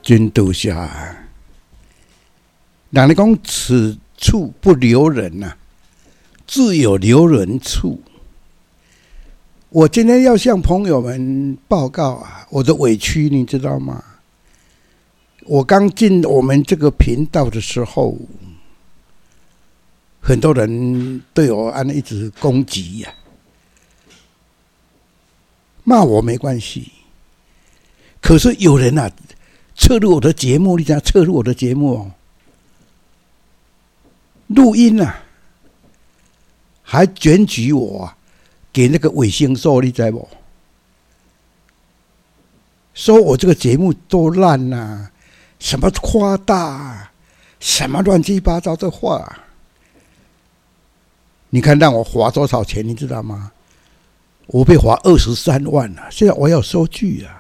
真多下。人家讲此处不留人呐、自有留人处。我今天要向朋友们报告啊，我的委屈你知道吗？我刚进我们这个频道的时候，很多人对我一直攻击呀、骂我没关系。可是有人啊，侧录我的节目，你知道侧录我的节目哦，录音啊，还检举我啊，给那个卫星所，你知不？说我这个节目多烂啊，什么夸大，什么乱七八糟的话。你看让我罚多少钱，你知道吗？我被罚23万了，现在我要收据啊。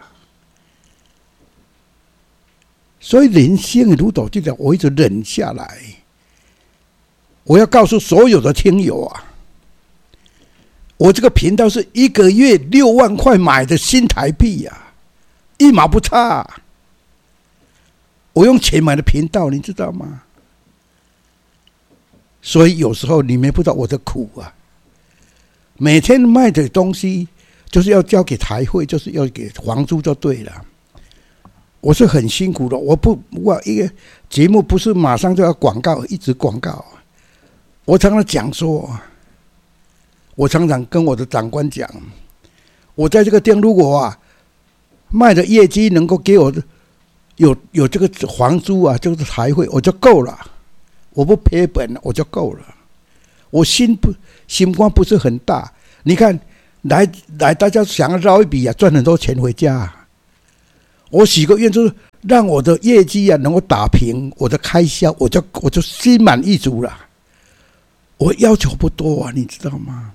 所以人性如斗这点，我一直忍下来。我要告诉所有的听友啊，我这个频道是1个月6万块买的新台币啊，1毛不差。我用钱买的频道，你知道吗？所以有时候你们不知道我的苦啊。每天卖的东西就是要交给台会，就是要给房租就对了。我是很辛苦的，我一个节目不是马上就要广告，一直广告。我常常讲说，我常常跟我的长官讲，我在这个店如果啊卖的业绩能够给我有这个房租啊，这个台会我就够了，我不赔本我就够了。我心光不是很大，你看来大家想要捞一笔啊，赚很多钱回家啊。我许个愿就是让我的业绩啊能够打平我的开销，我就心满意足了。我要求不多啊，你知道吗？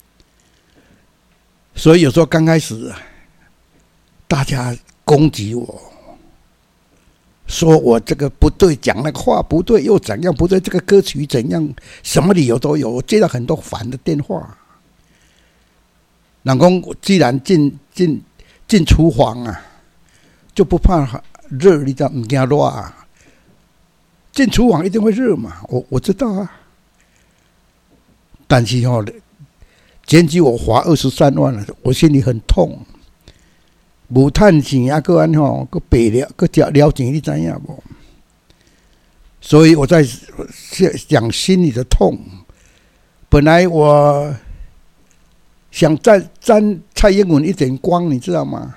所以有时候刚开始啊，大家攻击我，说我这个不对，讲那个话不对，又怎样不对，这个歌曲怎样，什么理由都有。我接到很多烦的电话。人讲既然进厨房啊，就不怕热，你知道不怕热啊？进厨房一定会热嘛，我知道啊。但是哦，检举我罚23万了，我心里很痛。无赚钱啊，个安吼，个白了，个了钱，你知影无？所以我在讲心里的痛。本来我想沾蔡英文一点光，你知道吗？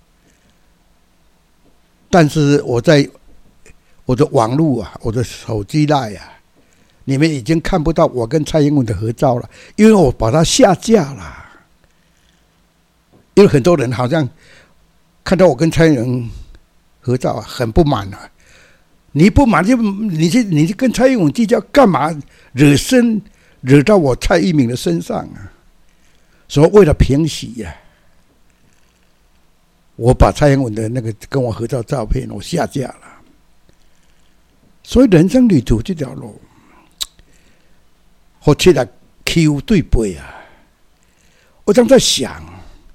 但是我在我的网络啊，我的手机赖啊，你们已经看不到我跟蔡英文的合照了，因为我把它下架了。因为很多人好像看到我跟蔡英文合照啊，很不满啊。你不满就你去跟蔡英文计较干嘛？惹到我蔡一鸣的身上啊！所以为了平息呀、我把蔡英文的那个跟我合照照片我下架了。所以人生旅途这条路，我出来 Q 对背啊！我正在想，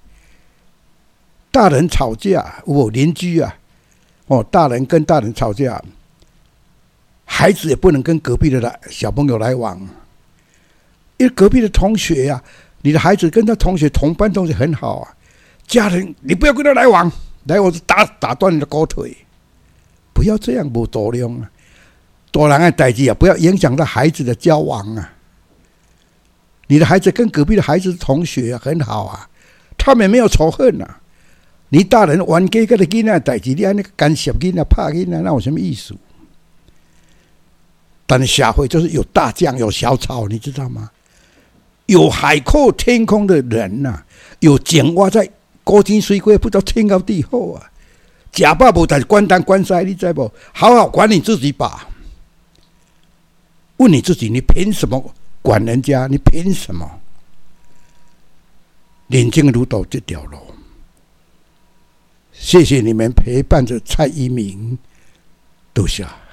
大人吵架，我邻居啊，大人跟大人吵架，孩子也不能跟隔壁的小朋友来往，因为隔壁的同学啊，你的孩子跟他同班同学很好啊，家人你不要跟他来往，来我就打断你的狗腿，不要这样，没道理啊！大人的代志啊，不要影响到孩子的交往啊。你的孩子跟隔壁的孩子同学啊很好啊，他们没有仇恨啊。你大人冤家跟囡仔的代志，你安尼干涉囡仔、拍囡仔，那有什么意思？但是社会就是有大将有小草，你知道吗？有海阔天空的人呐、有井挖在高天水龟，不知道天高地厚啊。假爸不但关东关西，你知不？好好管你自己吧。问你自己，你凭什么管人家？你凭什么？人生如斗这条路，谢谢你们陪伴着蔡一鸣，多谢。